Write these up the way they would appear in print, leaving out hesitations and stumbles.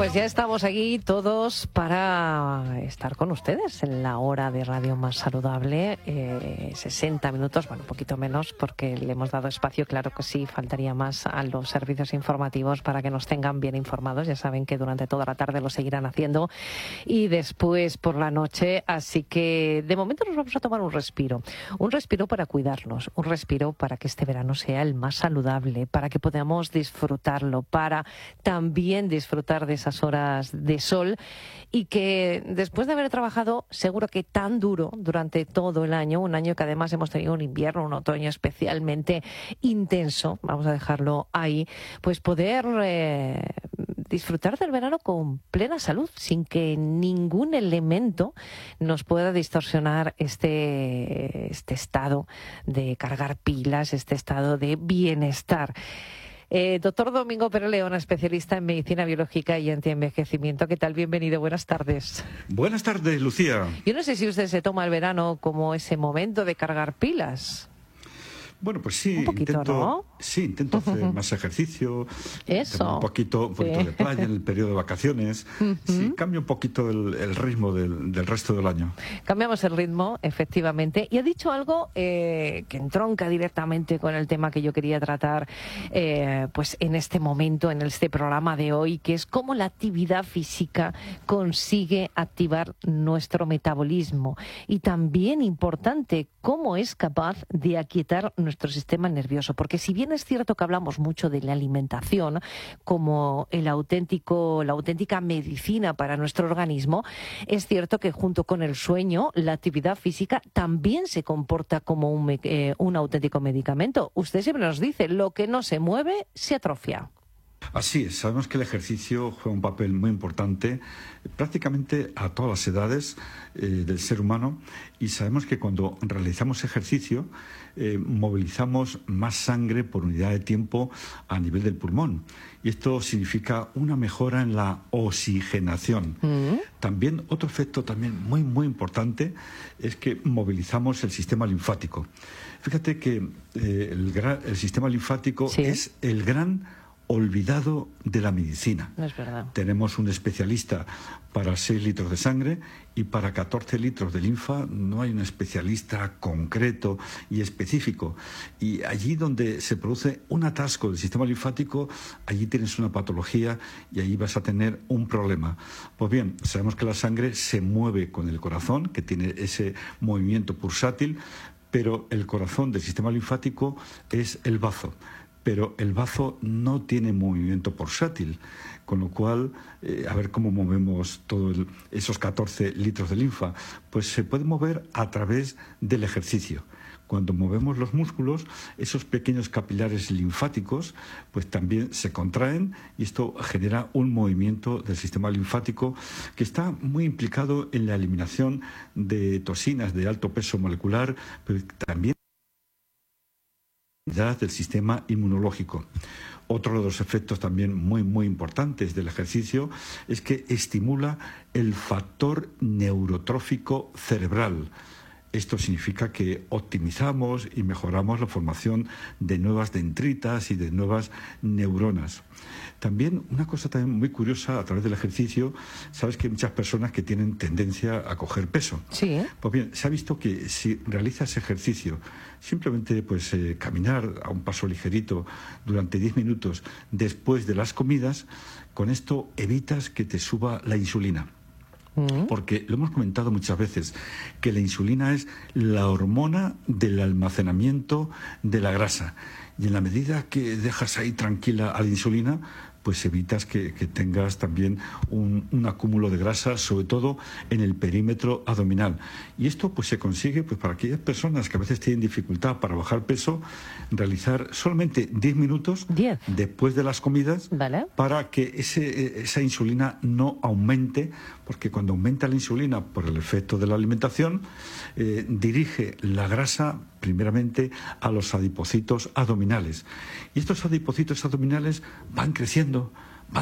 Pues ya estamos aquí todos para estar con ustedes en la hora de Radio Más Saludable. 60 minutos, bueno, un poquito menos porque le hemos dado espacio, claro que sí, faltaría más a los servicios informativos para que nos tengan bien informados. Ya saben que durante toda la tarde lo seguirán haciendo y después por la noche. Así que de momento nos vamos a tomar un respiro para cuidarnos, un respiro para que este verano sea el más saludable, para que podamos disfrutarlo, para también disfrutar de esas horas de sol y que después de haber trabajado seguro que tan duro durante todo el año, un año que además hemos tenido un invierno, un otoño especialmente intenso, vamos a dejarlo ahí, pues poder disfrutar del verano con plena salud, sin que ningún elemento nos pueda distorsionar este estado de cargar pilas, este estado de bienestar. Doctor Domingo Pérez León, especialista en medicina biológica y antienvejecimiento. ¿Qué tal? Bienvenido, buenas tardes. Buenas tardes, Lucía. Yo no sé si usted se toma el verano como ese momento de cargar pilas. Bueno, pues sí, un poquito, ¿no? Sí, intento hacer más ejercicio. Eso. Un poquito de playa en el periodo de vacaciones. Sí, cambio un poquito el ritmo del resto del año. Cambiamos el ritmo, efectivamente. Y ha dicho algo que entronca directamente con el tema que yo quería tratar pues en este momento, en este programa de hoy, que es cómo la actividad física consigue activar nuestro metabolismo. Y también importante, cómo es capaz de aquietar nuestro sistema nervioso, porque si bien es cierto que hablamos mucho de la alimentación como la auténtica medicina para nuestro organismo, es cierto que junto con el sueño, la actividad física también se comporta como un auténtico medicamento. Usted siempre nos dice, lo que no se mueve se atrofia. Así es, sabemos que el ejercicio juega un papel muy importante prácticamente a todas las edades del ser humano, y sabemos que cuando realizamos ejercicio movilizamos más sangre por unidad de tiempo a nivel del pulmón, y esto significa una mejora en la oxigenación. También otro efecto también muy importante es que movilizamos el sistema linfático. Fíjate que el sistema linfático es el gran olvidado de la medicina. No es verdad. Tenemos un especialista para 6 litros de sangre y para 14 litros de linfa no hay un especialista concreto y específico. Y allí donde se produce un atasco del sistema linfático, allí tienes una patología y allí vas a tener un problema. Pues bien, sabemos que la sangre se mueve con el corazón, que tiene ese movimiento pulsátil, pero el corazón del sistema linfático es el bazo. Pero el bazo no tiene movimiento pulsátil, con lo cual, a ver cómo movemos todos esos 14 litros de linfa. Pues se puede mover a través del ejercicio. Cuando movemos los músculos, esos pequeños capilares linfáticos pues también se contraen, y esto genera un movimiento del sistema linfático que está muy implicado en la eliminación de toxinas de alto peso molecular, pero también del sistema inmunológico. Otro de los efectos también muy importantes del ejercicio es que estimula el factor neurotrófico cerebral. Esto significa que optimizamos y mejoramos la formación de nuevas dendritas y de nuevas neuronas. También una cosa también muy curiosa a través del ejercicio, sabes que hay muchas personas que tienen tendencia a coger peso. Sí. Pues bien, se ha visto que si realizas ejercicio, simplemente pues caminar a un paso ligerito durante 10 minutos después de las comidas, con esto evitas que te suba la insulina. Porque lo hemos comentado muchas veces, que la insulina es la hormona del almacenamiento de la grasa. Y en la medida que dejas ahí tranquila a la insulina, pues evitas que tengas también un acúmulo de grasa, sobre todo en el perímetro abdominal. Y esto pues se consigue pues para aquellas personas que a veces tienen dificultad para bajar peso, realizar solamente 10 minutos después de las comidas, ¿vale?, para que esa insulina no aumente, porque cuando aumenta la insulina por el efecto de la alimentación, dirige la grasa primeramente a los adipocitos abdominales. Y estos adipocitos abdominales van creciendo,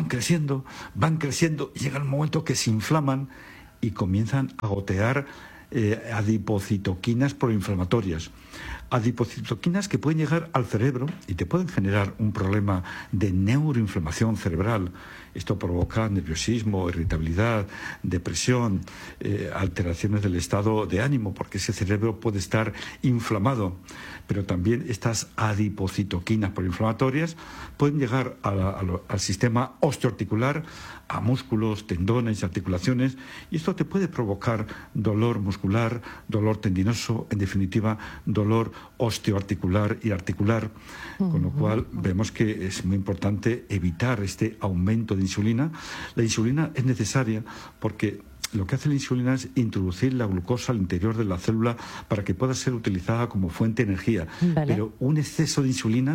y llega un momento que se inflaman y comienzan a gotear adipocitoquinas proinflamatorias. Adipocitoquinas que pueden llegar al cerebro y te pueden generar un problema de neuroinflamación cerebral. Esto provoca nerviosismo, irritabilidad, depresión, alteraciones del estado de ánimo, porque ese cerebro puede estar inflamado. Pero también estas adipocitoquinas proinflamatorias pueden llegar al sistema osteoarticular, a músculos, tendones y articulaciones, y esto te puede provocar dolor muscular, dolor tendinoso, en definitiva, dolor osteoarticular y articular, con lo cual vemos que es muy importante evitar este aumento de insulina. La insulina es necesaria porque lo que hace la insulina es introducir la glucosa al interior de la célula para que pueda ser utilizada como fuente de energía. Vale. Pero un exceso de insulina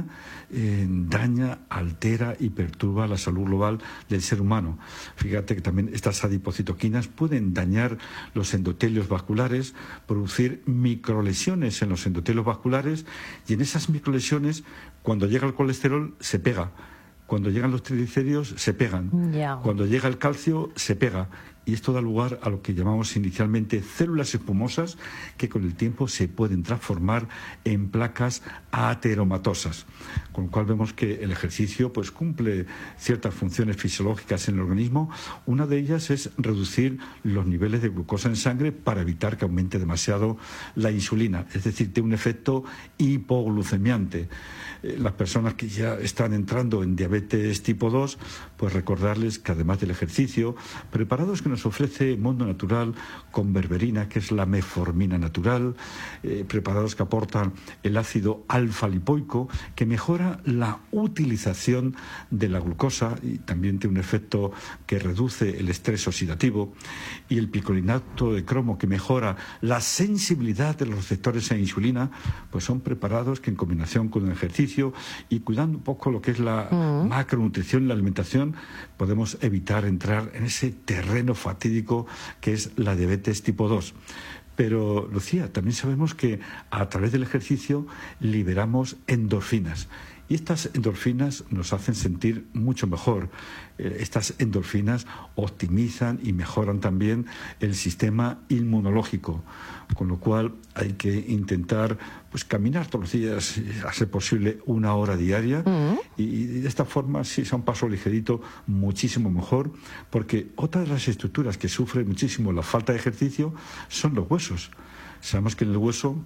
daña, altera y perturba la salud global del ser humano. Fíjate que también estas adipocitoquinas pueden dañar los endotelios vasculares, producir microlesiones en los endotelios vasculares, y en esas microlesiones, cuando llega el colesterol, se pega. Cuando llegan los triglicéridos, se pegan. Ya. Cuando llega el calcio, se pega. Y esto da lugar a lo que llamamos inicialmente células espumosas, que con el tiempo se pueden transformar en placas ateromatosas. Con lo cual vemos que el ejercicio pues cumple ciertas funciones fisiológicas en el organismo. Una de ellas es reducir los niveles de glucosa en sangre para evitar que aumente demasiado la insulina. Es decir, tiene un efecto hipoglucemiante. Las personas que ya están entrando en diabetes tipo 2, pues recordarles que además del ejercicio, preparados que nos ofrece Mundo Natural con berberina, que es la metformina natural, preparados que aportan el ácido alfa-lipoico, que mejora la utilización de la glucosa y también tiene un efecto que reduce el estrés oxidativo, y el picolinato de cromo, que mejora la sensibilidad de los receptores a insulina, pues son preparados que en combinación con el ejercicio y cuidando un poco lo que es la macronutrición, la alimentación, podemos evitar entrar en ese terreno fatídico que es la diabetes tipo 2. Pero, Lucía, también sabemos que a través del ejercicio liberamos endorfinas. Y estas endorfinas nos hacen sentir mucho mejor. Estas endorfinas optimizan y mejoran también el sistema inmunológico, con lo cual hay que intentar pues caminar todos los días, a ser posible 1 hora diaria, y de esta forma sí es un paso ligerito muchísimo mejor, porque otra de las estructuras que sufre muchísimo la falta de ejercicio son los huesos. Sabemos que en el hueso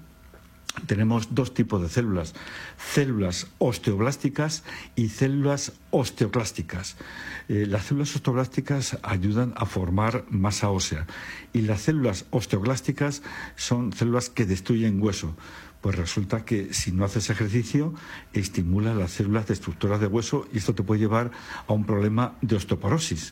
tenemos 2 tipos de células: células osteoblásticas y células osteoclásticas. Las células osteoblásticas ayudan a formar masa ósea y las células osteoclásticas son células que destruyen hueso. Pues resulta que si no haces ejercicio, estimula las células destructoras de hueso y esto te puede llevar a un problema de osteoporosis.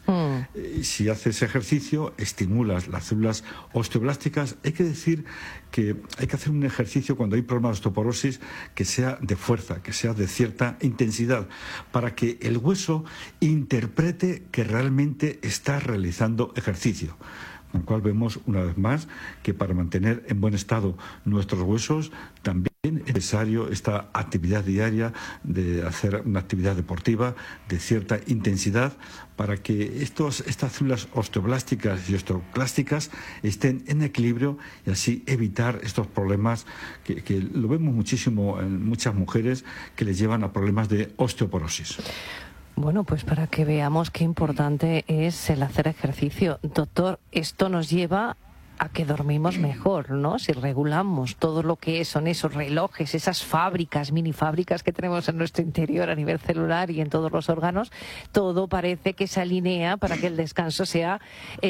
Si haces ejercicio, estimulas las células osteoblásticas. Hay que decir que hay que hacer un ejercicio cuando hay problemas de osteoporosis que sea de fuerza, que sea de cierta intensidad, para que el hueso interprete que realmente está realizando ejercicio. Con lo cual vemos una vez más que para mantener en buen estado nuestros huesos también es necesario esta actividad diaria de hacer una actividad deportiva de cierta intensidad para que estas células osteoblásticas y osteoclásticas estén en equilibrio y así evitar estos problemas que lo vemos muchísimo en muchas mujeres que les llevan a problemas de osteoporosis. Bueno, pues para que veamos qué importante es el hacer ejercicio. Doctor, esto nos lleva a que dormimos mejor, ¿no? Si regulamos todo lo que son esos relojes, esas fábricas, mini fábricas que tenemos en nuestro interior a nivel celular y en todos los órganos, todo parece que se alinea para que el descanso sea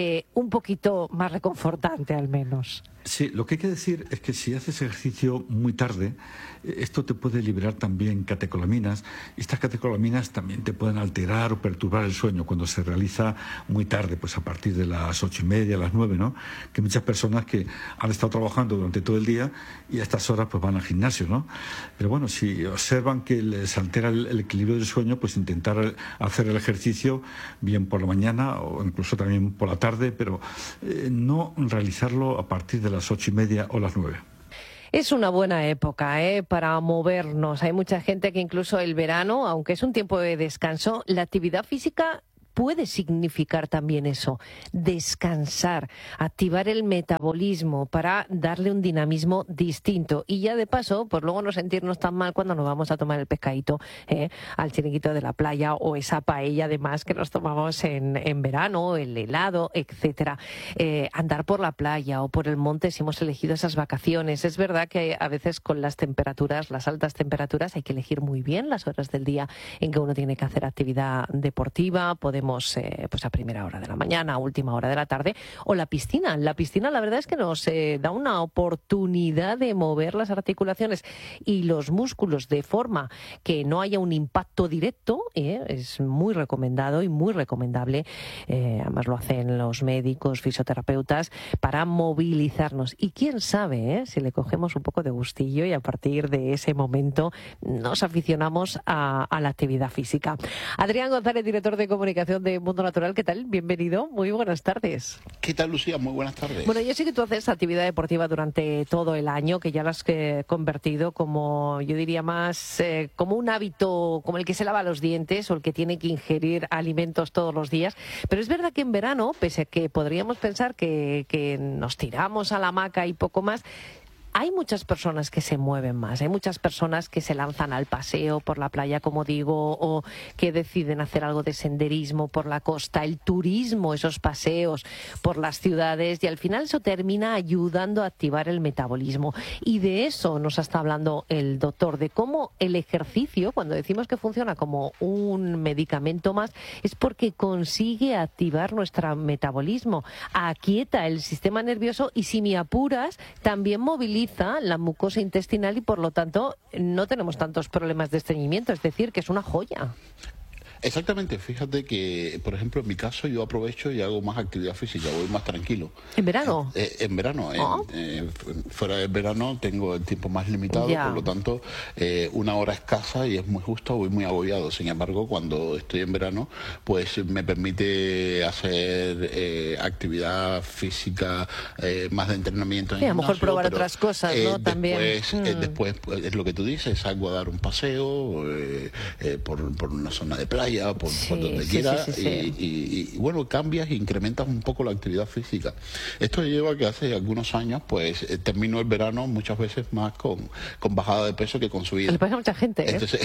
un poquito más reconfortante al menos. Sí, lo que hay que decir es que si haces ejercicio muy tarde, esto te puede liberar también catecolaminas. Estas catecolaminas también te pueden alterar o perturbar el sueño cuando se realiza muy tarde, pues a partir de las 8:30, las 9, ¿no? Que muchas personas que han estado trabajando durante todo el día y a estas horas pues van al gimnasio, ¿no? Pero bueno, si observan que les altera el equilibrio del sueño, pues intentar hacer el ejercicio bien por la mañana o incluso también por la tarde, pero no realizarlo a partir de las 8:30 o las 9. Es una buena época para movernos. Hay mucha gente que incluso el verano, aunque es un tiempo de descanso, la actividad física puede significar también eso, descansar, activar el metabolismo para darle un dinamismo distinto. Y ya de paso, pues luego no sentirnos tan mal cuando nos vamos a tomar el pescadito al chiringuito de la playa, o esa paella además que nos tomamos en verano, el helado, etcétera. Andar por la playa o por el monte si hemos elegido esas vacaciones. Es verdad que a veces con las temperaturas, las altas temperaturas, hay que elegir muy bien las horas del día en que uno tiene que hacer actividad deportiva. Podemos, pues a primera hora de la mañana, a última hora de la tarde, o la piscina. La piscina, la verdad es que nos da una oportunidad de mover las articulaciones y los músculos de forma que no haya un impacto directo. Es muy recomendado y muy recomendable. Además lo hacen los médicos, fisioterapeutas, para movilizarnos. Y quién sabe, si le cogemos un poco de gustillo y a partir de ese momento nos aficionamos a la actividad física. Adrián González, director de comunicación de Mundo Natural, ¿qué tal? Bienvenido, muy buenas tardes. ¿Qué tal, Lucía? Muy buenas tardes. Bueno, yo sé que tú haces actividad deportiva durante todo el año, que ya la has convertido como, yo diría más, como un hábito, como el que se lava los dientes o el que tiene que ingerir alimentos todos los días. Pero es verdad que en verano, pese a que podríamos pensar que nos tiramos a la hamaca y poco más, hay muchas personas que se mueven más, hay muchas personas que se lanzan al paseo por la playa, como digo, o que deciden hacer algo de senderismo por la costa, el turismo, esos paseos por las ciudades, y al final eso termina ayudando a activar el metabolismo. Y de eso nos está hablando el doctor, de cómo el ejercicio, cuando decimos que funciona como un medicamento más, es porque consigue activar nuestro metabolismo, aquieta el sistema nervioso y, si me apuras, también moviliza la mucosa intestinal y por lo tanto no tenemos tantos problemas de estreñimiento, es decir, que es una joya. Exactamente, fíjate que, por ejemplo, en mi caso yo aprovecho y hago más actividad física, voy más tranquilo. ¿En verano? En verano, fuera del verano tengo el tiempo más limitado, por lo tanto, una hora escasa y es muy justo, voy muy agobiado. Sin embargo, cuando estoy en verano, pues me permite hacer actividad física, más de entrenamiento en a lo mejor gimnasio, probar otras cosas, ¿no? También. Después, es lo que tú dices, salgo a dar un paseo por una zona de playa, por donde quiera, y bueno, cambias e incrementas un poco la actividad física. Esto lleva a que hace algunos años, pues, termino el verano muchas veces más con bajada de peso que con subida. Le pasa a mucha gente, Entonces,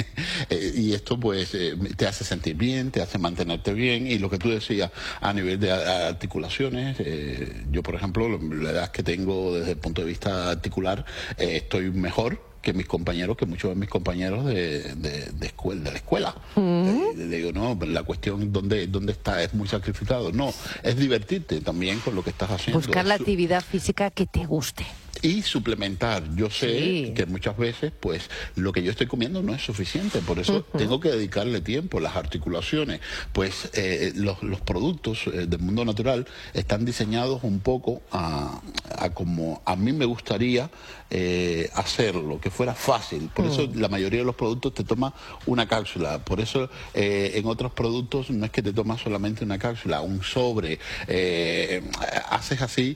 y esto, pues, te hace sentir bien, te hace mantenerte bien, y lo que tú decías, a nivel de articulaciones, yo, por ejemplo, la edad que tengo desde el punto de vista articular, estoy mejor que mis compañeros, que muchos de mis compañeros de la escuela. Digo, no, la cuestión ¿dónde está? Es muy sacrificado. No, es divertirte también con lo que estás haciendo. Buscar la actividad física que te guste. Y suplementar. Yo sé que muchas veces, pues, lo que yo estoy comiendo no es suficiente, por eso tengo que dedicarle tiempo. Las articulaciones, pues, los productos del mundo natural están diseñados un poco a como a mí me gustaría hacerlo, que fuera fácil. Por eso la mayoría de los productos te toma una cápsula. Por eso en otros productos no es que te tomas solamente una cápsula, un sobre. Haces así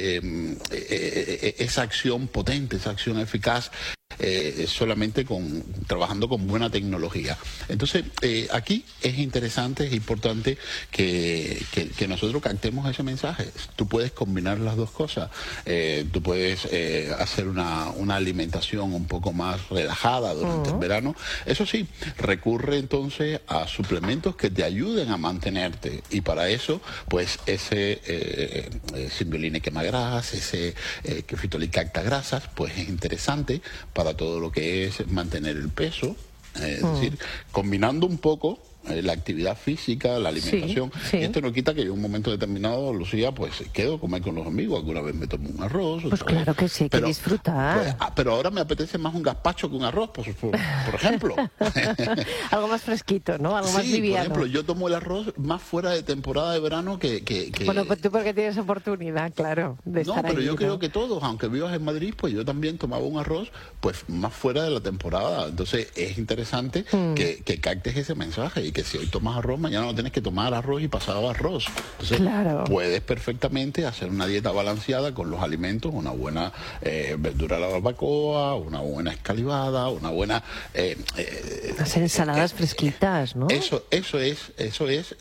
esa acción potente, esa acción eficaz, solamente trabajando con buena tecnología. Entonces, aquí es interesante, es importante que nosotros captemos ese mensaje. Tú puedes combinar las dos cosas. Tú puedes hacer una alimentación un poco más relajada durante el verano. Eso sí, recurre entonces a suplementos que te ayuden a mantenerte. Y para eso, pues, ese Symbiolina quema grasas, ese Fitolicacta grasas, pues es interesante para todo lo que es mantener el peso, es decir, combinando un poco la actividad física, la alimentación. Y esto no quita que yo en un momento determinado, Lucía, pues quedo a comer con los amigos. Alguna vez me tomo un arroz. Pues claro que sí, hay que disfrutar. Pues, pero ahora me apetece más un gazpacho que un arroz, por ejemplo. Algo más fresquito, ¿no? Algo más liviano. Por ejemplo, yo tomo el arroz más fuera de temporada de verano que... Bueno, pues tú porque tienes oportunidad, claro, de estar pero ahí, yo creo que todos, aunque vivas en Madrid, pues yo también tomaba un arroz, pues más fuera de la temporada. Entonces es interesante que captes ese mensaje y que si hoy tomas arroz, mañana no tienes que tomar arroz y pasado arroz. Entonces, claro, puedes perfectamente hacer una dieta balanceada con los alimentos, una buena verdura a la barbacoa, una buena escalivada, una buena... las ensaladas fresquitas, ¿no? Eso es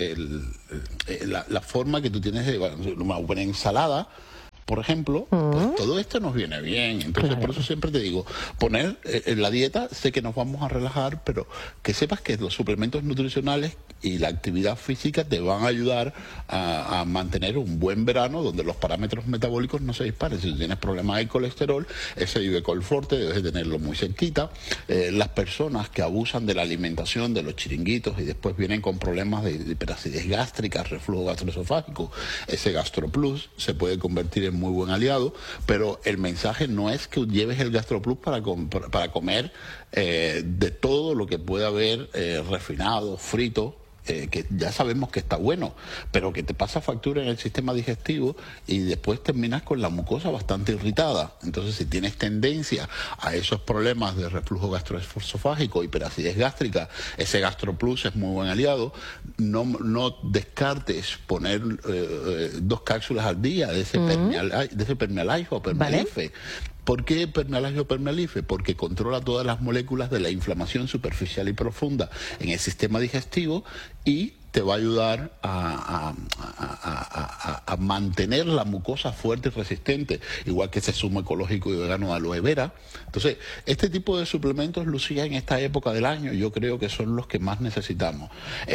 la forma que tú tienes de una buena ensalada. Por ejemplo, pues todo esto nos viene bien. Entonces, por eso siempre te digo, poner en la dieta, sé que nos vamos a relajar, pero que sepas que los suplementos nutricionales y la actividad física te van a ayudar a mantener un buen verano donde los parámetros metabólicos no se disparen. Si tú tienes problemas de colesterol, ese Ivecol Forte debes de tenerlo muy cerquita. Las personas que abusan de la alimentación, de los chiringuitos y después vienen con problemas de hiperacidez gástrica, reflujo gastroesofágico, ese GastroPlus se puede convertir en muy buen aliado, pero el mensaje no es que lleves el GastroPlus para comer de todo lo que pueda haber refinado, frito, que ya sabemos que está bueno, pero que te pasa factura en el sistema digestivo y después terminas con la mucosa bastante irritada. Entonces, si tienes tendencia a esos problemas de reflujo gastroesofágico, hiperacidez gástrica, ese GastroPlus es muy buen aliado. No descartes poner 2 cápsulas al día de ese Permealife o Permealife. ¿Vale? ¿Por qué Permealife o Permealife? Porque controla todas las moléculas de la inflamación superficial y profunda en el sistema digestivo y te va a ayudar a mantener la mucosa fuerte y resistente, igual que ese zumo ecológico y vegano de aloe vera. Entonces, este tipo de suplementos, Lucía, en esta época del año, yo creo que son los que más necesitamos.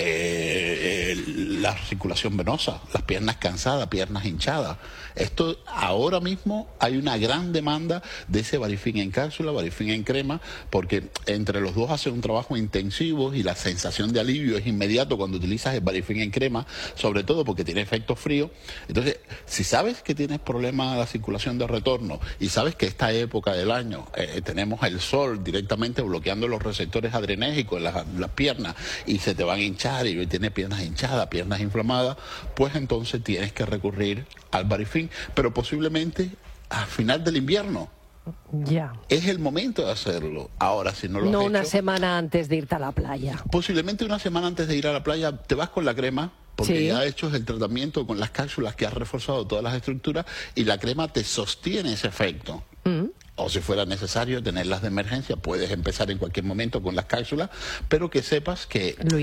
La circulación venosa, las piernas cansadas, piernas hinchadas. Esto, ahora mismo, hay una gran demanda de ese Barifin en cápsula, Barifin en crema, porque entre los dos hacen un trabajo intensivo y la sensación de alivio es inmediato cuando utilizas el Barifin en crema, sobre todo porque tiene efecto frío. Entonces, si sabes que tienes problemas de la circulación de retorno y sabes que esta época del año tenemos el sol directamente bloqueando los receptores adrenérgicos en las piernas y se te van a hinchar y tienes piernas hinchadas, piernas inflamadas, pues entonces tienes que recurrir al Barifin, pero posiblemente al final del invierno. Ya. Es el momento de hacerlo. Ahora, si no lo has hecho, una semana antes de irte a la playa. Posiblemente una semana antes de ir a la playa te vas con la crema, porque ya has hecho el tratamiento con las cápsulas que has reforzado todas las estructuras y la crema te sostiene ese efecto. O si fuera necesario tenerlas de emergencia, puedes empezar en cualquier momento con las cápsulas, pero que sepas que... Lo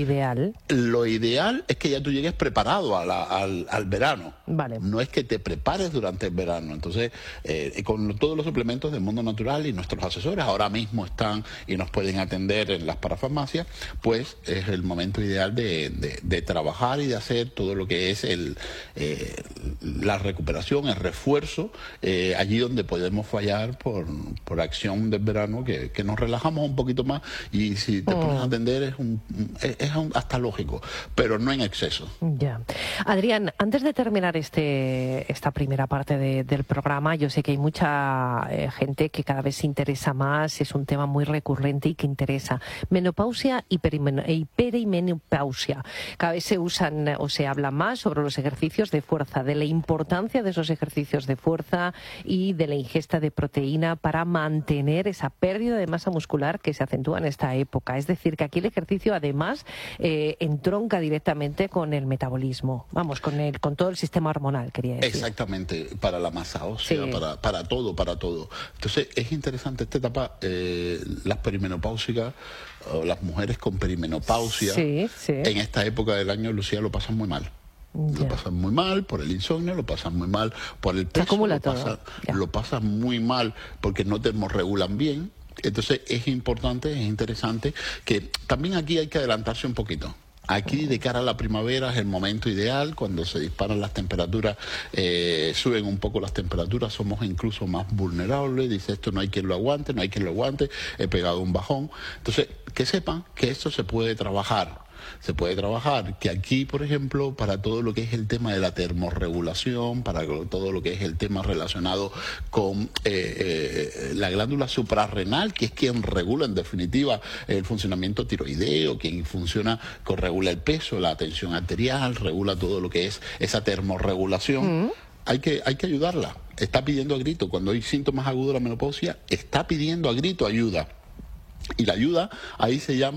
ideal es que ya tú llegues preparado al verano. Vale. No es que te prepares durante el verano. Entonces, con todos los suplementos del mundo natural y nuestros asesores ahora mismo están y nos pueden atender en las parafarmacias, pues es el momento ideal de trabajar y de hacer todo lo que es la recuperación, el refuerzo, allí donde podemos fallar por acción del verano, que nos relajamos un poquito más y si te pones a atender es hasta lógico, pero no en exceso. Ya. Adrián, antes de terminar esta primera parte del programa, yo sé que hay mucha gente que cada vez se interesa más, es un tema muy recurrente y que interesa. Menopausia y perimenopausia. Cada vez se usan o se habla más sobre los ejercicios de fuerza, de la importancia de esos ejercicios de fuerza y de la ingesta de proteína para mantener esa pérdida de masa muscular que se acentúa en esta época. Es decir, que aquí el ejercicio además entronca directamente con el metabolismo, vamos, con todo el sistema hormonal, quería decir. Exactamente, para la masa ósea, para todo. Entonces, es interesante esta etapa, las perimenopáusicas, o las mujeres con perimenopausia, en esta época del año, Lucía, lo pasan muy mal. Lo pasan muy mal por el insomnio, lo pasan muy mal por el peso, lo pasan muy mal porque no termorregulan bien. Entonces es importante, es interesante que también aquí hay que adelantarse un poquito. Aquí de cara a la primavera es el momento ideal, cuando se disparan las temperaturas, suben un poco las temperaturas, somos incluso más vulnerables, dice esto no hay quien lo aguante, he pegado un bajón. Entonces, que sepan que esto se puede trabajar. Que aquí, por ejemplo, para todo lo que es el tema de la termorregulación, para todo lo que es el tema relacionado con la glándula suprarrenal, que es quien regula en definitiva el funcionamiento tiroideo, quien regula el peso, la tensión arterial, regula todo lo que es esa termorregulación. Hay que ayudarla. Está pidiendo a grito, cuando hay síntomas agudos de la menopausia, está pidiendo a grito ayuda. Y la ayuda ahí se llama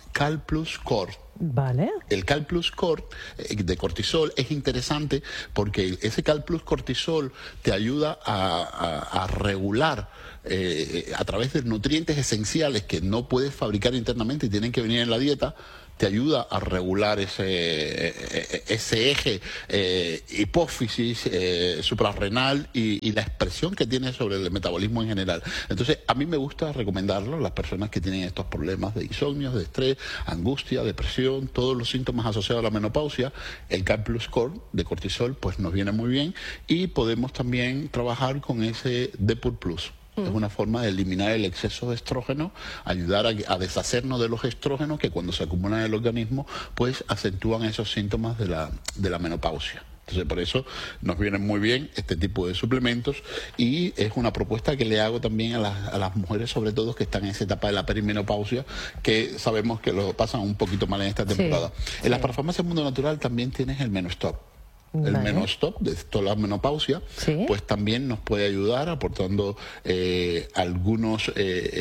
CalPlus Core. Vale. El CalPlus Core de cortisol es interesante porque ese CalPlus cortisol te ayuda a regular a través de nutrientes esenciales que no puedes fabricar internamente y tienen que venir en la dieta. Te ayuda a regular ese eje hipófisis suprarrenal y la expresión que tiene sobre el metabolismo en general. Entonces, a mí me gusta recomendarlo a las personas que tienen estos problemas de insomnio, de estrés, angustia, depresión, todos los síntomas asociados a la menopausia. El CalPlus Core de cortisol pues nos viene muy bien y podemos también trabajar con ese Depur Plus. Es una forma de eliminar el exceso de estrógeno, ayudar a deshacernos de los estrógenos que cuando se acumulan en el organismo, pues acentúan esos síntomas de la menopausia. Entonces, por eso nos vienen muy bien este tipo de suplementos y es una propuesta que le hago también a las mujeres, sobre todo, que están en esa etapa de la perimenopausia, que sabemos que lo pasan un poquito mal en esta temporada. Sí, en las parafarmacias Mundo Natural también tienes el Menostop. El Menostop de toda la menopausia, ¿sí? Pues también nos puede ayudar aportando algunos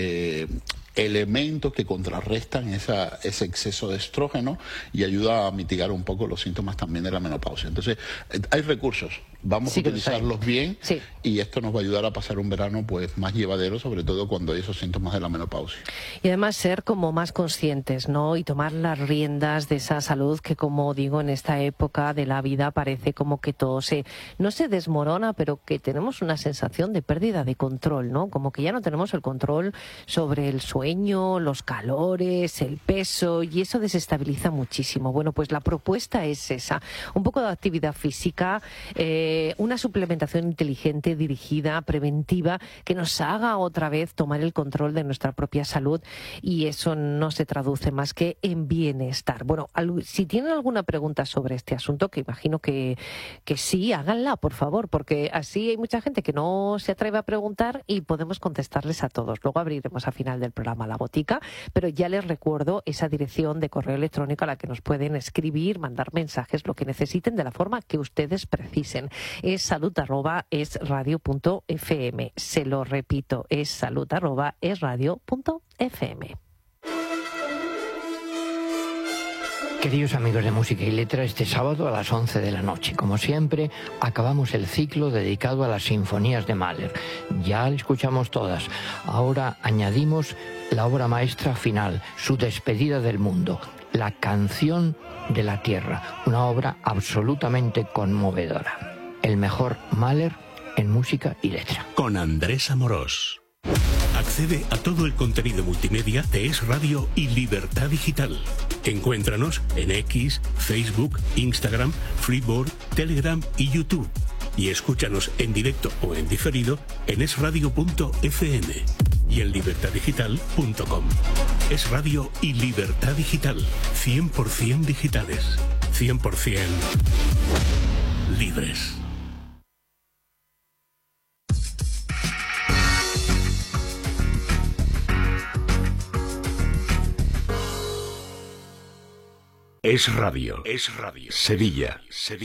elementos que contrarrestan ese exceso de estrógeno y ayuda a mitigar un poco los síntomas también de la menopausia. Entonces, hay recursos, vamos a utilizarlos bien, sí. Y esto nos va a ayudar a pasar un verano pues más llevadero, sobre todo cuando hay esos síntomas de la menopausia. Y además ser como más conscientes, ¿no? Y tomar las riendas de esa salud que, como digo, en esta época de la vida parece como que todo no se desmorona, pero que tenemos una sensación de pérdida de control, ¿no? Como que ya no tenemos el control sobre el sueño, los calores, el peso, y eso desestabiliza muchísimo. Bueno, pues la propuesta es esa, un poco de actividad física, una suplementación inteligente, dirigida, preventiva, que nos haga otra vez tomar el control de nuestra propia salud, y eso no se traduce más que en bienestar. Bueno, si tienen alguna pregunta sobre este asunto, que imagino que sí, háganla, por favor, porque así hay mucha gente que no se atreve a preguntar y podemos contestarles a todos. Luego abriremos al final del programa la botica, pero ya les recuerdo esa dirección de correo electrónico a la que nos pueden escribir, mandar mensajes, lo que necesiten, de la forma que ustedes precisen. Es salud@esradio.fm. Se lo repito, es salud@esradio.fm. Queridos amigos de Música y Letra, este sábado a las 11 de la noche, como siempre, acabamos el ciclo dedicado a las sinfonías de Mahler. Ya escuchamos todas. Ahora añadimos la obra maestra final, su despedida del mundo, la Canción de la Tierra, una obra absolutamente conmovedora. El mejor Mahler en Música y Letra. Con Andrés Amorós. Accede a todo el contenido multimedia de Es Radio y Libertad Digital. Encuéntranos en X, Facebook, Instagram, Freeboard, Telegram y YouTube. Y escúchanos en directo o en diferido en esradio.fm y en libertaddigital.com. Es Radio y Libertad Digital. 100% digitales. 100% libres. Es Radio. Sevilla.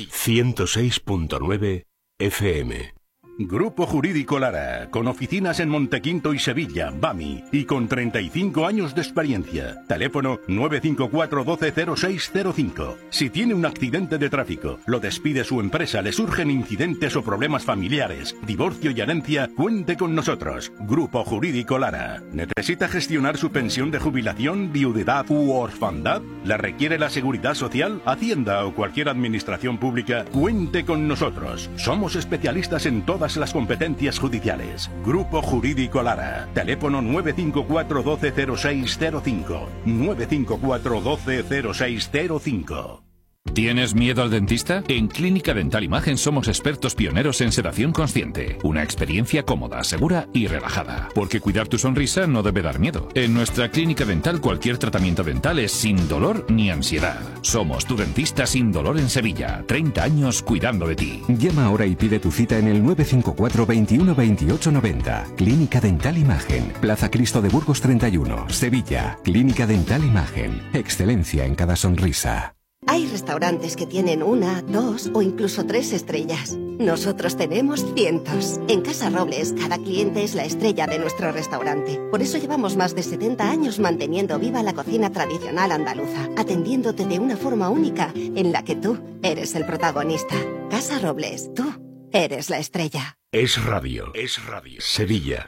106.9 FM. Grupo Jurídico Lara, con oficinas en Montequinto y Sevilla, BAMI, y con 35 años de experiencia. Teléfono 954 120605. Si tiene un accidente de tráfico, lo despide su empresa, le surgen incidentes o problemas familiares, divorcio y herencia, cuente con nosotros. Grupo Jurídico Lara. ¿Necesita gestionar su pensión de jubilación, viudedad u orfandad? ¿Le requiere la Seguridad Social, Hacienda o cualquier administración pública? Cuente con nosotros. Somos especialistas en todas las competencias judiciales. Grupo Jurídico Lara. Teléfono 954 120605. 954 120605. ¿Tienes miedo al dentista? En Clínica Dental Imagen somos expertos pioneros en sedación consciente. Una experiencia cómoda, segura y relajada. Porque cuidar tu sonrisa no debe dar miedo. En nuestra clínica dental cualquier tratamiento dental es sin dolor ni ansiedad. Somos tu dentista sin dolor en Sevilla. 30 años cuidando de ti. Llama ahora y pide tu cita en el 954 21 28 90. Clínica Dental Imagen. Plaza Cristo de Burgos 31, Sevilla. Clínica Dental Imagen. Excelencia en cada sonrisa. Hay restaurantes que tienen 1, 2 o incluso 3 estrellas. Nosotros tenemos cientos. En Casa Robles, cada cliente es la estrella de nuestro restaurante. Por eso llevamos más de 70 años manteniendo viva la cocina tradicional andaluza, atendiéndote de una forma única en la que tú eres el protagonista. Casa Robles, tú eres la estrella. Es radio. Sevilla.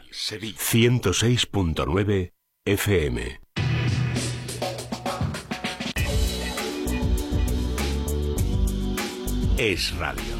106.9 FM. Es radio.